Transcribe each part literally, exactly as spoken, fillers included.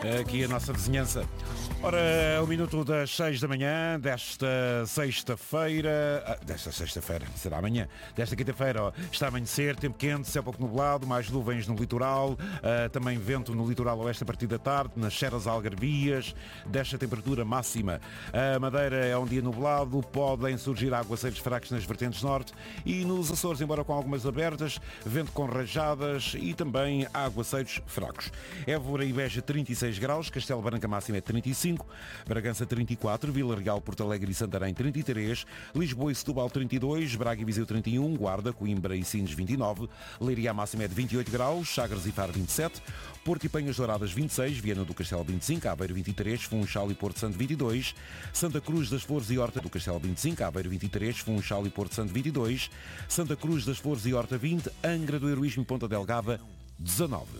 aqui a nossa vizinhança. Ora, o minuto das seis da manhã desta sexta-feira, ah, desta sexta-feira, será amanhã, desta quinta-feira, ó, está a amanhecer, tempo quente, céu pouco nublado, mais nuvens no litoral, ah, também vento no litoral oeste a partir da tarde, nas serras algarvias, desta temperatura máxima. A Madeira é um dia nublado, podem surgir aguaceiros fracos nas vertentes norte e nos Açores, embora com algumas abertas, vento com rajadas e também aguaceiros fracos. Évora e Beja trinta e seis graus, Castelo Branco máxima é trinta e cinco, Bragança trinta e quatro, Vila Real, Porto Alegre e Santarém trinta e três, Lisboa e Setúbal trinta e dois, Braga e Viseu trinta e um, Guarda, Coimbra e Sines vinte e nove, Leiria máxima é de vinte e oito graus, Sagres e Faro vinte e sete, Porto e Penhas Douradas vinte e seis, Viana do Castelo vinte e cinco, Aveiro vinte e três, Funchal e Porto Santo vinte e dois, Santa Cruz das Flores e Horta do Castelo vinte e cinco, Aveiro vinte e três, Funchal e Porto Santo vinte e dois, Santa Cruz das Flores e Horta vinte, Angra do Heroísmo e Ponta Delgada dezanove.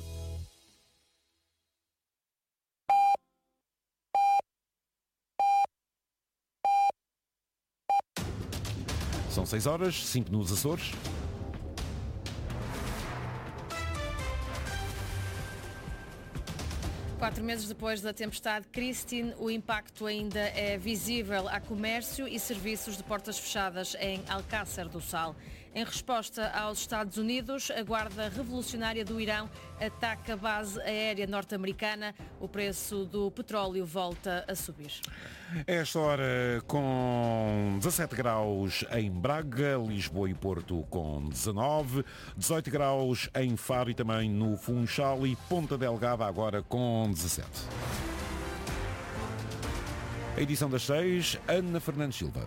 São seis horas, cinco nos Açores. Quatro meses depois da tempestade Christine, o impacto ainda é visível a comércio e serviços de portas fechadas em Alcácer do Sal. Em resposta aos Estados Unidos, a Guarda Revolucionária do Irão ataca a base aérea norte-americana. O preço do petróleo volta a subir. Esta hora com dezassete graus em Braga, Lisboa e Porto com dezanove, dezoito graus em Faro e também no Funchal e Ponta Delgada agora com dezassete. A edição das seis, Ana Fernandes Silva.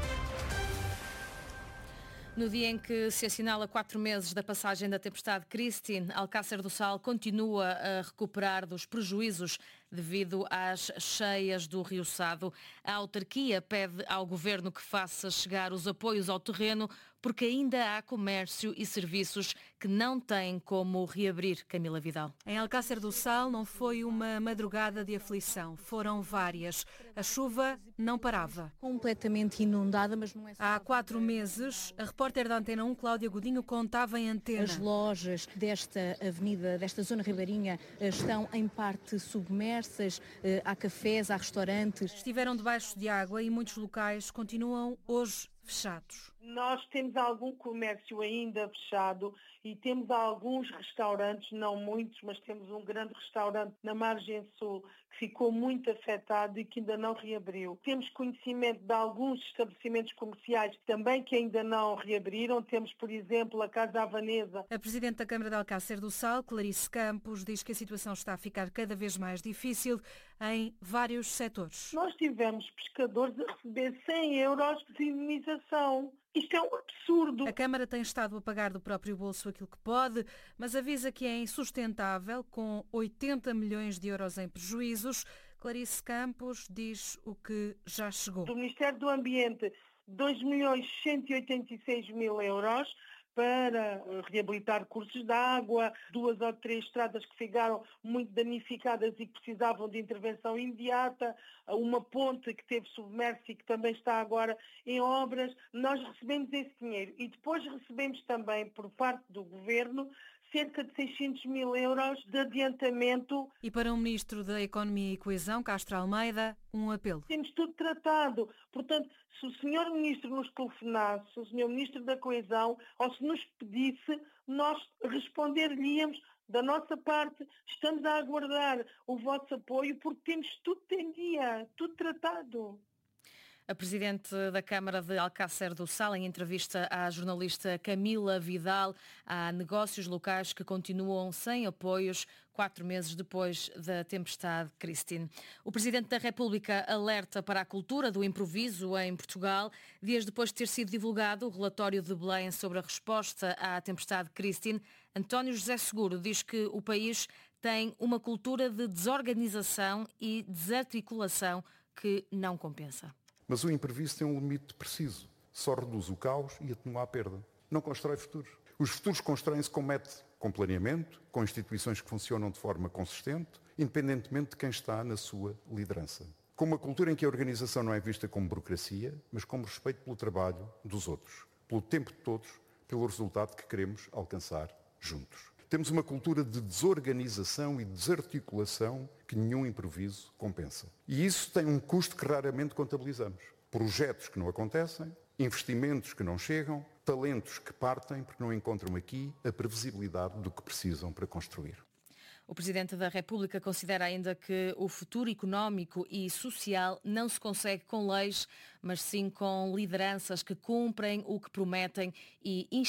No dia em que se assinala quatro meses da passagem da tempestade Christine, Alcácer do Sal continua a recuperar dos prejuízos devido às cheias do Rio Sado. A autarquia pede ao governo que faça chegar os apoios ao terreno, porque ainda há comércio e serviços que não têm como reabrir. Camila Vidal. Em Alcácer do Sal não foi uma madrugada de aflição, foram várias. A chuva não parava. Completamente inundada, mas não é só... Há quatro meses, a repórter da Antena um, Cláudia Godinho, contava em antena. As lojas desta avenida, desta zona ribeirinha, estão em parte submersas, há cafés, há restaurantes. Estiveram debaixo de água e muitos locais continuam hoje fechados. Nós temos algum comércio ainda fechado e temos alguns restaurantes, não muitos, mas temos um grande restaurante na margem sul que ficou muito afetado e que ainda não reabriu. Temos conhecimento de alguns estabelecimentos comerciais também que ainda não reabriram. Temos, por exemplo, a Casa Havanesa. A Presidente da Câmara de Alcácer do Sal, Clarice Campos, diz que a situação está a ficar cada vez mais difícil em vários setores. Nós tivemos pescadores a receber cem euros de indemnização. Isto é um absurdo. A Câmara tem estado a pagar do próprio bolso aquilo que pode, mas avisa que é insustentável, com oitenta milhões de euros em prejuízos. Clarice Campos diz o que já chegou. Do Ministério do Ambiente, dois milhões cento e oitenta e seis mil euros para reabilitar cursos de água, duas ou três estradas que ficaram muito danificadas e que precisavam de intervenção imediata, uma ponte que teve submersa e que também está agora em obras. Nós recebemos esse dinheiro e depois recebemos também, por parte do Governo, cerca de seiscentos mil euros de adiantamento. E para o Ministro da Economia e Coesão, Castro Almeida, um apelo. Temos tudo tratado. Portanto, se o senhor Ministro nos telefonasse, se o senhor Ministro da Coesão, ou se nos pedisse, nós responder-lhe-íamos da nossa parte, estamos a aguardar o vosso apoio porque temos tudo em dia, tudo tratado. A Presidente da Câmara de Alcácer do Sal, em entrevista à jornalista Camila Vidal, há negócios locais que continuam sem apoios quatro meses depois da tempestade Christine. O Presidente da República alerta para a cultura do improviso em Portugal, dias depois de ter sido divulgado o relatório de Belém sobre a resposta à tempestade Christine. António José Seguro diz que o país tem uma cultura de desorganização e desarticulação que não compensa. Mas o imprevisto tem um limite preciso. Só reduz o caos e atenua a perda. Não constrói futuros. Os futuros constroem-se com método, com planeamento, com instituições que funcionam de forma consistente, independentemente de quem está na sua liderança. Com uma cultura em que a organização não é vista como burocracia, mas como respeito pelo trabalho dos outros, pelo tempo de todos, pelo resultado que queremos alcançar juntos. Temos uma cultura de desorganização e desarticulação que nenhum improviso compensa. E isso tem um custo que raramente contabilizamos. Projetos que não acontecem, investimentos que não chegam, talentos que partem porque não encontram aqui a previsibilidade do que precisam para construir. O Presidente da República considera ainda que o futuro económico e social não se consegue com leis, mas sim com lideranças que cumprem o que prometem e